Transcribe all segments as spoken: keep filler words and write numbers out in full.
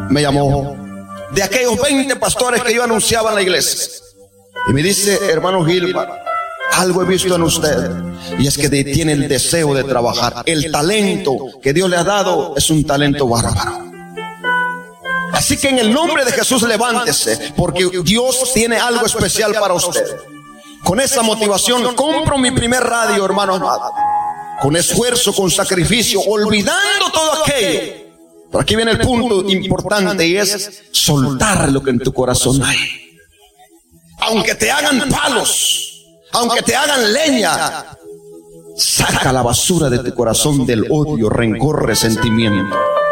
me llamó, de aquellos veinte pastores que yo anunciaba en la iglesia, y me dice: hermano Gilbert, algo he visto en usted, y es que tiene el deseo de trabajar. El talento que Dios le ha dado es un talento bárbaro. Así que en el nombre de Jesús, levántese, porque Dios tiene algo especial para usted. Con esa motivación compro mi primer radio, hermano amado, con esfuerzo, con sacrificio, olvidando todo aquello. Pero aquí viene el punto importante, y es soltar lo que en tu corazón hay. Aunque te hagan palos, aunque te hagan leña, saca la basura de tu corazón del odio, rencor, resentimiento.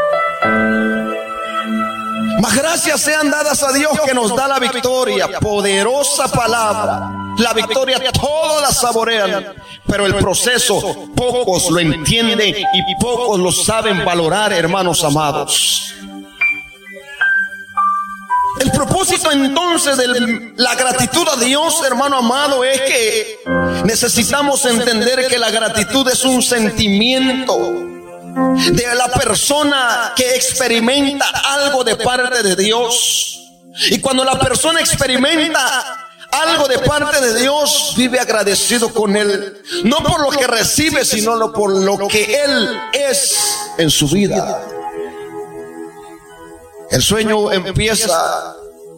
Mas gracias sean dadas a Dios que nos da la victoria. Poderosa palabra. La victoria todos la saborean, pero el proceso pocos lo entienden y pocos lo saben valorar, hermanos amados. El propósito entonces de la gratitud a Dios, hermano amado, es que necesitamos entender que la gratitud es un sentimiento de la persona que experimenta algo de parte de Dios. Y cuando la persona experimenta algo de parte de Dios, vive agradecido con Él, no por lo que recibe, sino por lo que Él es en su vida. El sueño empieza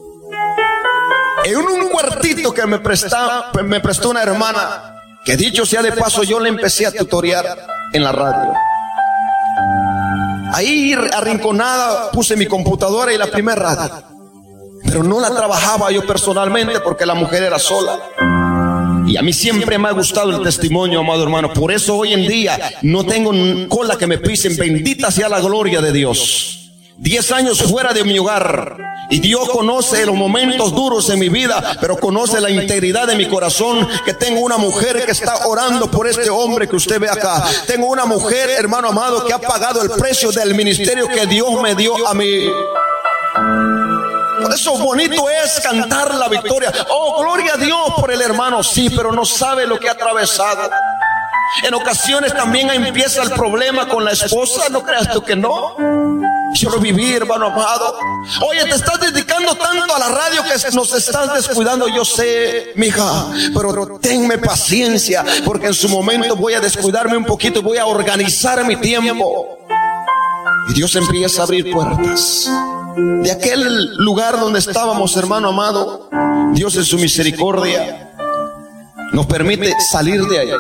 en un cuartito que me, presta, me prestó una hermana, que dicho sea de paso, yo le empecé a tutorear en la radio. Ahí arrinconada puse mi computadora y la primera radio, pero no la trabajaba yo personalmente porque la mujer era sola. Y a mí siempre me ha gustado el testimonio, amado hermano. Por eso hoy en día no tengo cola que me pisen. Bendita sea la gloria de Dios. Diez años fuera de mi hogar, y Dios conoce los momentos duros en mi vida, pero conoce la integridad de mi corazón, que tengo una mujer que está orando por este hombre que usted ve acá. Tengo una mujer, hermano amado, que ha pagado el precio del ministerio que Dios me dio a mí. Por eso bonito es cantar la victoria. Oh, gloria a Dios por el hermano. Sí, pero no sabe lo que ha atravesado. En ocasiones también empieza el problema con la esposa. No creas tú que no. Yo lo viví, hermano amado. Oye, te estás dedicando tanto a la radio que nos estás descuidando. Yo sé, mija, pero tenme paciencia, porque en su momento voy a descuidarme un poquito, voy a organizar mi tiempo. Y Dios empieza a abrir puertas. De aquel lugar donde estábamos, hermano amado, Dios en su misericordia nos permite salir de ahí.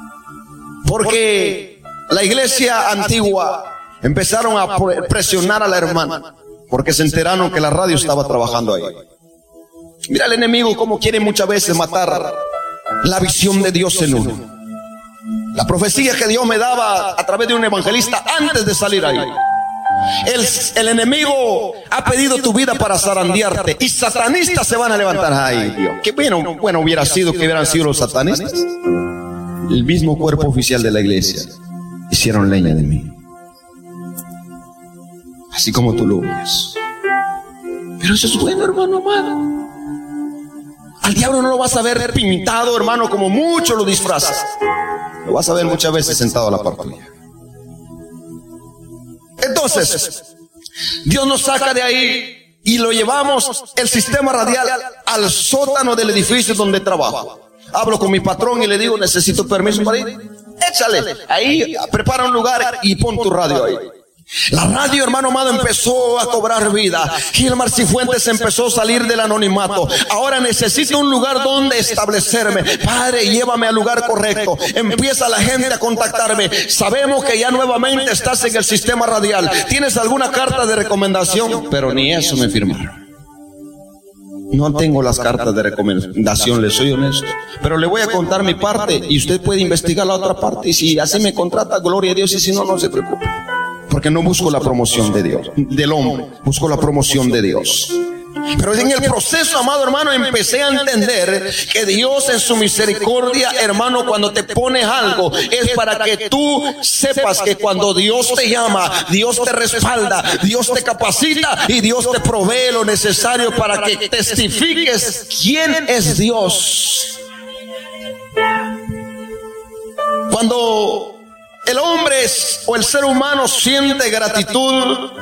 Porque la iglesia antigua empezaron a presionar a la hermana, porque se enteraron que la radio estaba trabajando ahí. Mira el enemigo cómo quiere muchas veces matar la visión de Dios en uno. La profecía que Dios me daba a través de un evangelista antes de salir ahí. El, el enemigo ha pedido tu vida para zarandearte, y satanistas se van a levantar. Ay, Dios, qué bueno, bueno hubiera sido que hubieran sido los satanistas. El mismo cuerpo oficial de la iglesia hicieron leña de mí, así como tú lo ves. Pero eso es bueno, hermano amado. Al diablo no lo vas a ver pintado, hermano, como muchos lo disfrazan. Lo vas a ver muchas veces sentado a la par tuya. Entonces, Dios nos saca de ahí y lo llevamos, el sistema radial, al sótano del edificio donde trabajo. Hablo con mi patrón y le digo: necesito permiso para ir. Échale, ahí prepara un lugar y pon tu radio ahí. La radio, hermano amado, empezó a cobrar vida. Gilmar Cifuentes empezó a salir del anonimato. Ahora necesito un lugar donde establecerme. Padre, llévame al lugar correcto. Empieza la gente a contactarme. Sabemos que ya nuevamente estás en el sistema radial. ¿Tienes alguna carta de recomendación? Pero ni eso me firmaron. No tengo las cartas de recomendación, les soy honesto. Pero le voy a contar mi parte y usted puede investigar la otra parte. Y si así me contrata, gloria a Dios. Y si no, no se preocupe. Porque no busco la promoción de Dios, del hombre, busco la promoción de Dios. Pero en el proceso, amado hermano, empecé a entender que Dios en su misericordia, hermano, cuando te pones algo, es para que tú sepas que cuando Dios te llama, Dios te respalda, Dios te capacita y Dios te provee lo necesario para que testifiques quién es Dios. Cuando el hombre o el ser humano siente gratitud,